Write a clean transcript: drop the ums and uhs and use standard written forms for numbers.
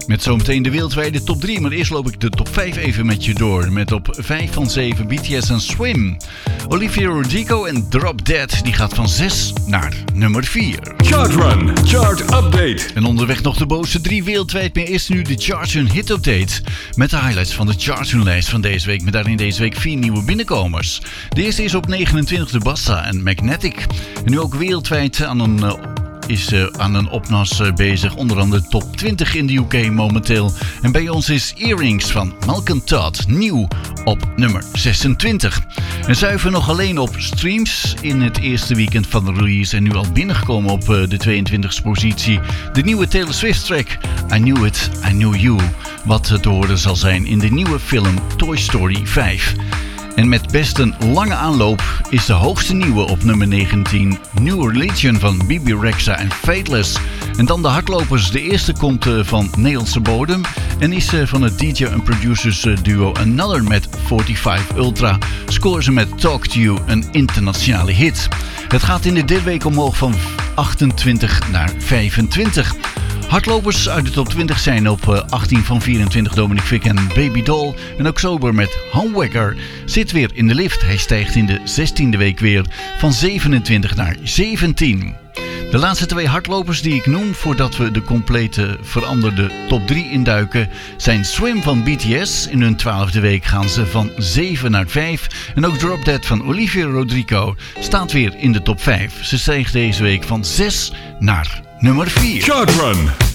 Met zometeen de wereldwijde top 3, maar eerst loop ik de top 5 even met je door. Met op 5 van 7 BTS en Swim. Olivia Rodrigo en Drop Dead, die gaat van 6 naar nummer 4. Chart Run, Chart Update. En onderweg nog de bovenste 3 wereldwijd, maar eerst nu de Chart Run Hit Update. Met de highlights van de Chart Run lijst van deze week, met daarin deze week 4 nieuwe binnenkomers. De eerste is op 29 de Bassa en Magnetic. En nu ook wereldwijd aan een opnas bezig. Onder andere top 20 in de UK momenteel. En bij ons is Earrings van Malcolm Todd nieuw op nummer 26. En zuiver nog alleen op streams in het eerste weekend van de release. En nu al binnengekomen op de 22e positie. De nieuwe Taylor Swift track I Knew It, I Knew You. Wat te horen zal zijn in de nieuwe film Toy Story 5. En met best een lange aanloop is de hoogste nieuwe op nummer 19 New Religion van Bibi Rexha en Fateless. En dan de hardlopers. De eerste komt van Nederlandse bodem en is van het DJ en producers duo Another met 45 Ultra. Scoren ze met Talk to You, een internationale hit. Het gaat in de derde week omhoog van 28 naar 25. Hardlopers uit de top 20 zijn op 18 van 24 Dominic Fik en Baby Doll. En ook sober met Homewrecker zit weer in de lift. Hij stijgt in de 16e week weer van 27 naar 17. De laatste 2 hardlopers die ik noem voordat we de complete veranderde top 3 induiken zijn Swim van BTS. In hun 12e week gaan ze van 7 naar 5. En ook Drop Dead van Olivia Rodrigo staat weer in de top 5. Ze stijgt deze week van 6 naar nummer 4. Chart Run.